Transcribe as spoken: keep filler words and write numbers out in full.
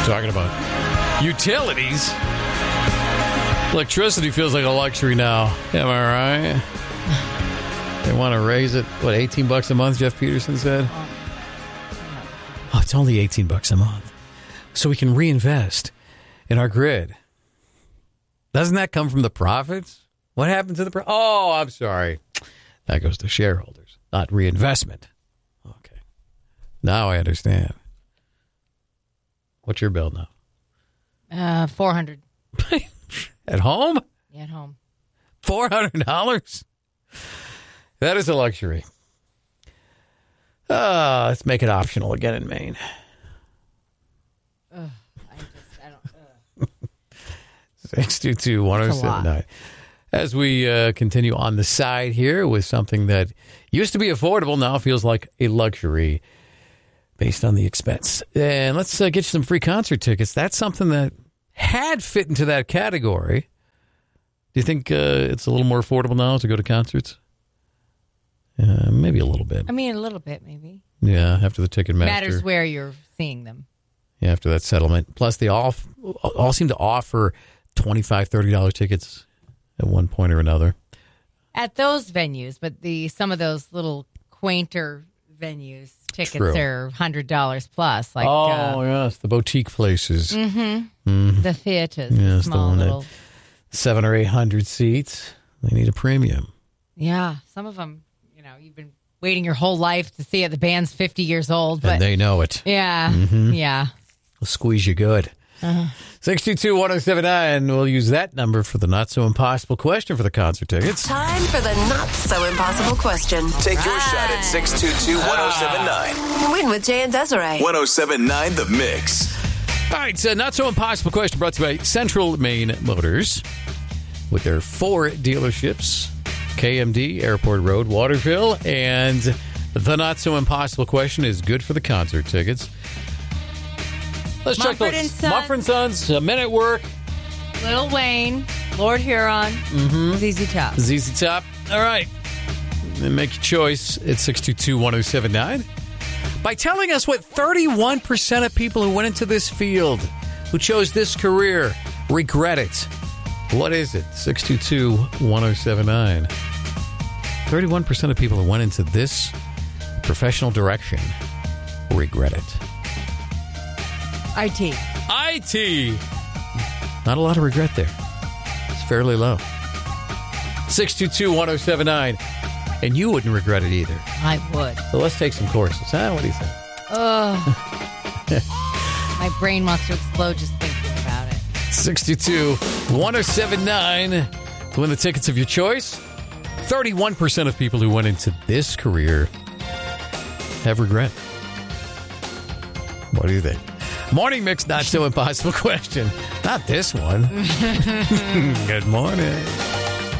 Talking about utilities. Electricity feels like a luxury now. Am I right? They want to raise it, what, eighteen bucks a month, Jeff Peterson said? Oh, it's only eighteen bucks a month. So we can reinvest in our grid. Doesn't that come from the profits? What happened to the pro- Oh, I'm sorry. That goes to shareholders, not reinvestment. Okay. Now I understand. What's your bill now? Uh, four hundred. At home? Yeah, at home. Four hundred dollars. That is a luxury. Uh, let's make it optional again in Maine. Ugh, I just, I don't. six two two, one oh seven nine. As we uh, continue on the side here with something that used to be affordable, now feels like a luxury based on the expense. And let's uh, get you some free concert tickets. That's something that had fit into that category. Do you think uh, it's a little more affordable now to go to concerts? Uh, maybe a little bit. I mean, a little bit, maybe. Yeah, after the Ticketmaster. Matters where you're seeing them. Yeah, after that settlement. Plus, they all, all seem to offer twenty-five dollars, thirty dollars tickets at one point or another. At those venues, but the some of those little quainter venues, tickets True. are one hundred dollars plus. Like, oh, uh, yes, the boutique places. Mm-hmm. Mm. The theaters. Yes, the small the one little. that seven or eight hundred seats. They need a premium. Yeah, some of them, you know, you've been waiting your whole life to see it. The band's fifty years old. But and they know it. Yeah, mm-hmm. yeah. They'll squeeze you good. Uh-huh. six two two, one oh seven nine. We'll use that number for the not-so-impossible question for the concert tickets. Time for the not-so-impossible question. Take your shot at six two two, one oh seven nine. Win with Jay and Desiree. one oh seven nine The Mix. All right, so not-so-impossible question brought to you by Central Maine Motors with their four dealerships, K M D, Airport Road, Waterville, and the not-so-impossible question is good for the concert tickets. Let's Mumford check and those. Sons. Mumford and Sons, uh, Men at Work. Lil Wayne, Lord Huron, Mm-hmm. Z Z Top. Z Z Top. All right. Then make your choice at six two two, one oh seven nine by telling us what thirty-one percent of people who went into this field, who chose this career, regret it. What is it? six two two, one oh seven nine. thirty-one percent of people who went into this professional direction regret it. I T. I T. Not a lot of regret there. It's fairly low. six two two, one oh seven nine. And you wouldn't regret it either. I would. So let's take some courses. Huh? What do you think? Ugh. My brain wants to explode just thinking about it. six two two, one oh seven nine to win the tickets of your choice. thirty-one percent of people who went into this career have regret. What do you think? Morning Mix, not so impossible question. Not this one. Good morning.